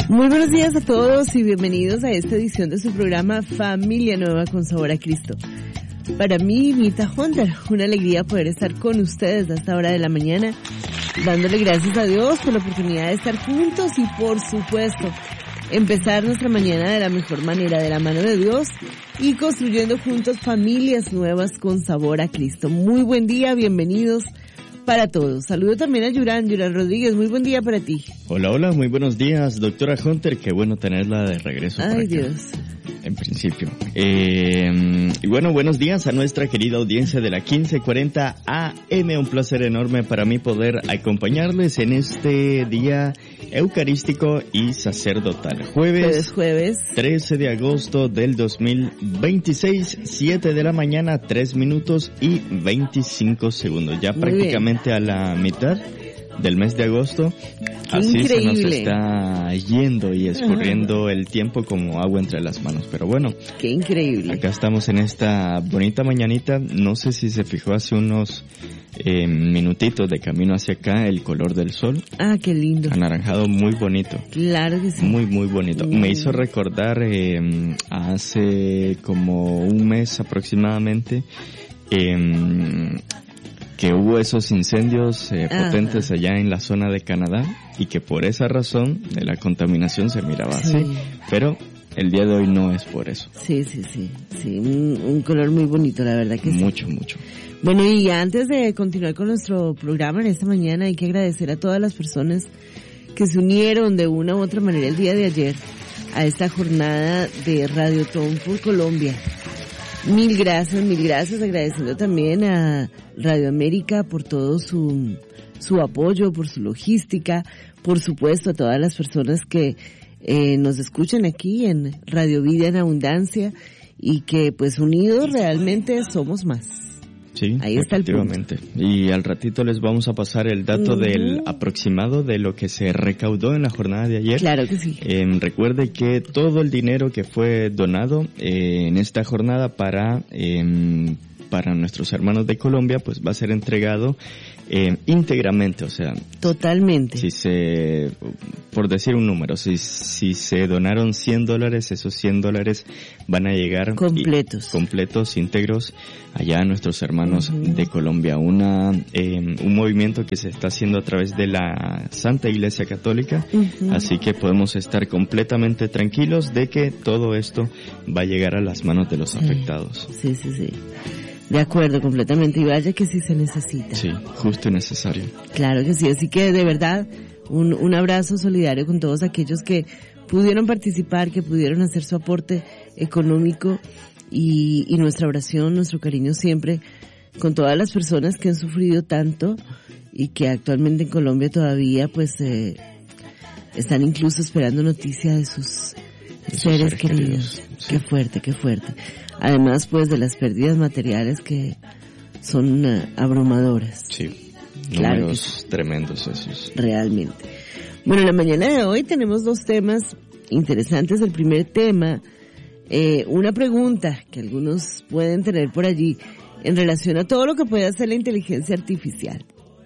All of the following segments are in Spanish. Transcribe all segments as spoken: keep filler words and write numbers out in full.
Muy buenos días a todos y bienvenidos a esta edición de su programa Familia Nueva con Sabor a Cristo. Para mí, Mirta Hunter, una alegría poder estar con ustedes a esta hora de la mañana, dándole gracias a Dios por la oportunidad de estar juntos y, por supuesto, empezar nuestra mañana de la mejor manera, de la mano de Dios y construyendo juntos familias nuevas con sabor a Cristo. Muy buen día, bienvenidos para todos. Saludo también a Yuran, Yuran Rodríguez, muy buen día para ti. Hola, hola, muy buenos días, doctora Hunter, qué bueno tenerla de regreso. Ay, Dios. En principio. Eh, y bueno, buenos días a nuestra querida audiencia de la quince cuarenta A M. Un placer enorme para mí poder acompañarles en este día eucarístico y sacerdotal. Jueves, jueves, jueves. trece de agosto del dos mil veintiséis, siete de la mañana, tres minutos y veinticinco segundos. Ya Muy prácticamente bien. A la mitad del mes de agosto. Qué Así increíble. Se nos está yendo y escurriendo Ajá. el tiempo como agua entre las manos. Pero bueno, qué increíble. Acá estamos en esta bonita mañanita. No sé si se fijó hace unos eh, minutitos de camino hacia acá el color del sol. Ah, qué lindo. Anaranjado, muy bonito. Claro que sí. Muy, muy bonito. Mm. Me hizo recordar eh, hace como un mes aproximadamente eh, que hubo esos incendios eh, potentes allá en la zona de Canadá y que por esa razón de la contaminación se miraba sí. así, pero el día de hoy no es por eso. Sí, sí, sí, sí, un, un color muy bonito, la verdad que sí. Mucho, mucho. Bueno, y antes de continuar con nuestro programa en esta mañana, hay que agradecer a todas las personas que se unieron de una u otra manera el día de ayer a esta jornada de Radiotón por Colombia. Mil gracias, mil gracias, agradeciendo también a Radio América por todo su, su apoyo, por su logística, por supuesto a todas las personas que eh, nos escuchan aquí en Radio Vida en Abundancia y que pues unidos realmente somos más. Sí, ahí está efectivamente. El punto. Y al ratito les vamos a pasar el dato uh-huh. del aproximado de lo que se recaudó en la jornada de ayer. Claro que sí. Eh, recuerde que todo el dinero que fue donado eh, en esta jornada para eh, para nuestros hermanos de Colombia, pues va a ser entregado eh, íntegramente, o sea, totalmente. Si se, por decir un número, si si se donaron cien dólares, esos cien dólares van a llegar completos, y, completos, íntegros, allá a nuestros hermanos uh-huh. de Colombia. Una eh, un movimiento que se está haciendo a través de la Santa Iglesia Católica, uh-huh. así que podemos estar completamente tranquilos de que todo esto va a llegar a las manos de los afectados. Sí, sí, sí. De acuerdo, completamente. Y vaya que sí se necesita. Sí, justo y necesario. Claro que sí. Así que de verdad, un, un abrazo solidario con todos aquellos que pudieron participar, que pudieron hacer su aporte económico y, y nuestra oración, nuestro cariño siempre con todas las personas que han sufrido tanto y que actualmente en Colombia todavía pues eh, están incluso esperando noticia de sus de seres, seres queridos. queridos. Sí. Qué fuerte, qué fuerte. Además, pues, de las pérdidas materiales que son uh, abrumadoras. Sí, claro números tremendos esos. Realmente. Bueno, en la mañana de hoy tenemos dos temas interesantes. El primer tema, eh, una pregunta que algunos pueden tener por allí en relación a todo lo que puede hacer la inteligencia artificial.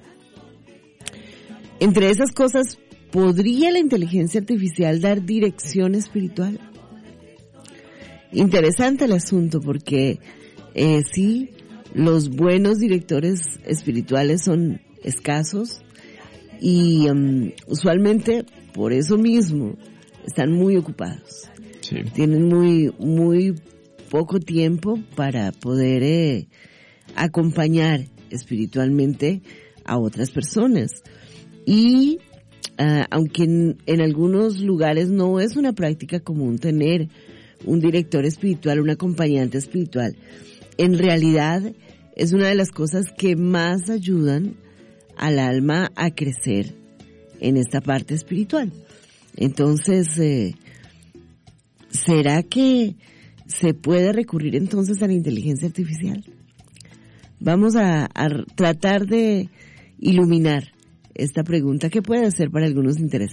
Entre esas cosas, ¿podría la inteligencia artificial dar dirección espiritual? Interesante el asunto porque eh, sí, los buenos directores espirituales son escasos y um, usualmente por eso mismo están muy ocupados. Sí. Tienen muy muy poco tiempo para poder eh, acompañar espiritualmente a otras personas. Y uh, aunque en, en algunos lugares no es una práctica común tener un director espiritual, un acompañante espiritual, en realidad es una de las cosas que más ayudan al alma a crecer en esta parte espiritual. Entonces, eh, ¿será que se puede recurrir entonces a la inteligencia artificial? Vamos a, a tratar de iluminar esta pregunta que puede ser para algunos interesante.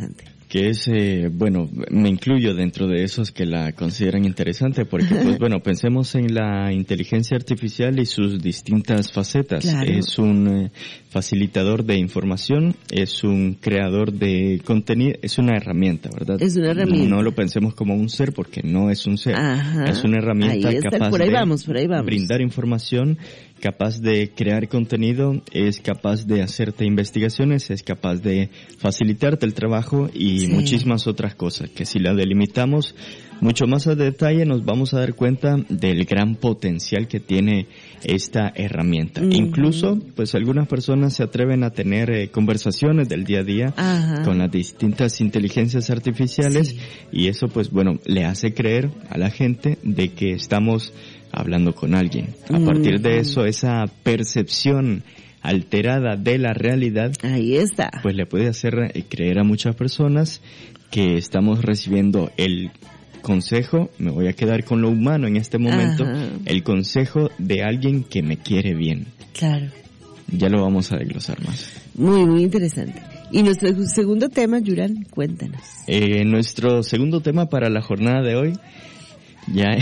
que es, eh, bueno, me incluyo dentro de esos que la consideran interesante, porque, pues bueno, pensemos en la inteligencia artificial y sus distintas facetas. Claro. Es un eh, facilitador de información, es un creador de contenido, es una herramienta, ¿verdad? Es una herramienta. No lo pensemos como un ser, porque no es un ser. Ajá. Es una herramienta ahí está, capaz por ahí de vamos, por ahí vamos. brindar información, capaz de crear contenido, es capaz de hacerte investigaciones, es capaz de facilitarte el trabajo y sí. muchísimas otras cosas que si la delimitamos mucho más a detalle nos vamos a dar cuenta del gran potencial que tiene esta herramienta. Mm. Incluso, pues algunas personas se atreven a tener eh, conversaciones del día a día Ajá. con las distintas inteligencias artificiales sí. y eso pues bueno, le hace creer a la gente de que estamos hablando con alguien. A mm. partir de eso, esa percepción alterada de la realidad, ahí está, pues le puede hacer creer a muchas personas que estamos recibiendo el consejo, me voy a quedar con lo humano en este momento, Ajá. el consejo de alguien que me quiere bien. Claro. Ya lo vamos a desglosar más. Muy, muy interesante. Y nuestro segundo tema, Yuran, cuéntanos. Eh, nuestro segundo tema para la jornada de hoy, ya...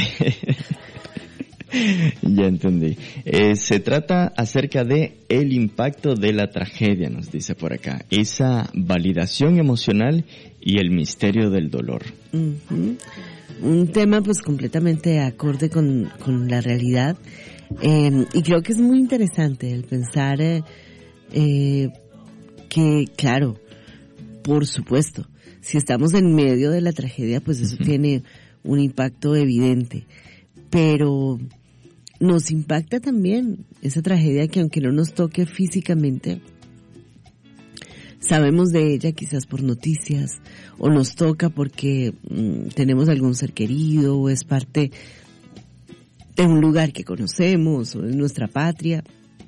Ya entendí. Eh, se trata acerca de el impacto de la tragedia, nos dice por acá. Esa validación emocional y el misterio del dolor. Uh-huh. Un tema pues completamente acorde con, con la realidad. Eh, y creo que es muy interesante el pensar eh, eh, que, claro, por supuesto, si estamos en medio de la tragedia, pues eso uh-huh. tiene un impacto evidente. Pero nos impacta también esa tragedia que aunque no nos toque físicamente, sabemos de ella quizás por noticias, o nos toca porque mmm, tenemos algún ser querido, o es parte de un lugar que conocemos, o de nuestra patria.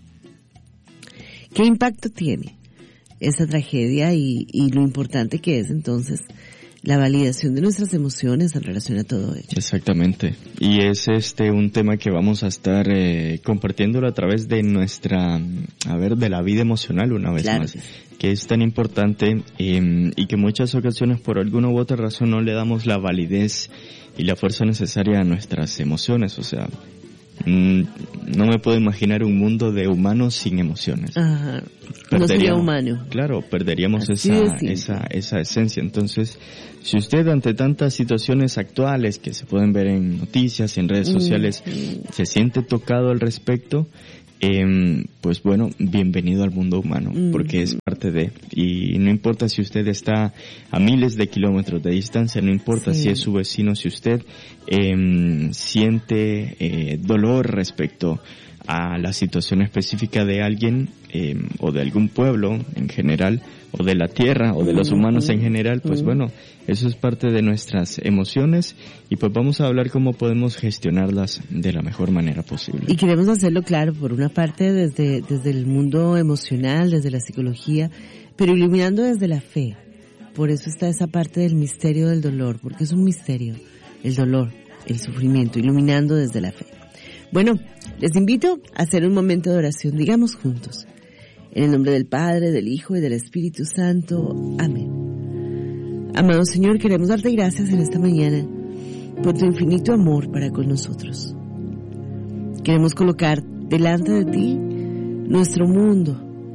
¿Qué impacto tiene esa tragedia y, y lo importante que es entonces la validación de nuestras emociones en relación a todo ello? Exactamente. Y es este un tema que vamos a estar eh, compartiéndolo a través de nuestra, a ver, de la vida emocional una vez claro más. Que, sí. que es tan importante eh, y que muchas ocasiones por alguna u otra razón no le damos la validez y la fuerza necesaria a nuestras emociones. O sea, mmm, no me puedo imaginar un mundo de humanos sin emociones. Ajá. No sería humano. Claro, perderíamos esa, esa, esa esencia. Entonces, si usted ante tantas situaciones actuales que se pueden ver en noticias, en redes sociales, mm. se siente tocado al respecto, eh, pues bueno, bienvenido al mundo humano, mm. porque es parte de, y no importa si usted está a miles de kilómetros de distancia, no importa sí. si es su vecino, si usted eh, siente eh, dolor respecto a la situación específica de alguien eh, o de algún pueblo en general, o de la tierra o de los humanos en general, pues bueno, eso es parte de nuestras emociones y pues vamos a hablar cómo podemos gestionarlas de la mejor manera posible. Y queremos hacerlo claro, por una parte desde, desde el mundo emocional, desde la psicología, pero iluminando desde la fe. Por eso está esa parte del misterio del dolor, porque es un misterio, el dolor, el sufrimiento, iluminando desde la fe. Bueno, les invito a hacer un momento de oración, digamos juntos. En el nombre del Padre, del Hijo y del Espíritu Santo. Amén. Amado Señor, queremos darte gracias en esta mañana por tu infinito amor para con nosotros. Queremos colocar delante de ti nuestro mundo,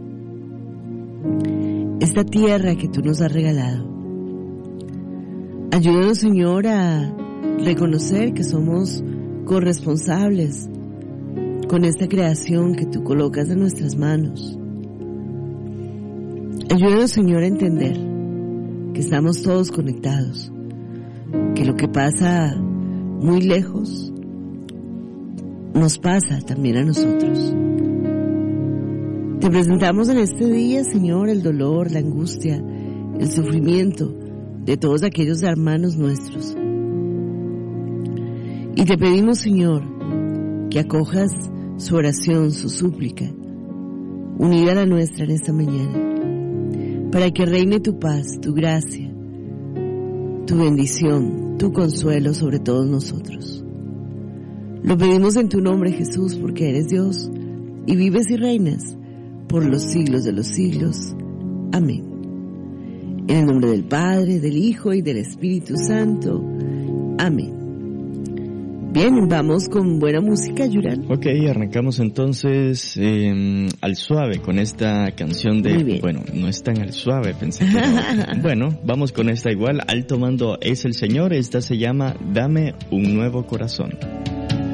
esta tierra que tú nos has regalado. Ayúdanos, Señor, a reconocer que somos corresponsables con esta creación que tú colocas en nuestras manos. Ayúdanos, Señor, a entender que estamos todos conectados, que lo que pasa muy lejos nos pasa también a nosotros. Te presentamos en este día, Señor, el dolor, la angustia, el sufrimiento de todos aquellos hermanos nuestros. Y te pedimos, Señor, que acojas su oración, su súplica, unida a la nuestra en esta mañana, para que reine tu paz, tu gracia, tu bendición, tu consuelo sobre todos nosotros. Lo pedimos en tu nombre, Jesús, porque eres Dios y vives y reinas por los siglos de los siglos. Amén. En el nombre del Padre, del Hijo y del Espíritu Santo. Amén. Bien, vamos con buena música, Yuran. Ok, arrancamos entonces eh, al suave con esta canción de... Bueno, no es tan al suave, pensé que era. Bueno, vamos con esta igual. Alto mando es el Señor. Esta se llama Dame un nuevo corazón.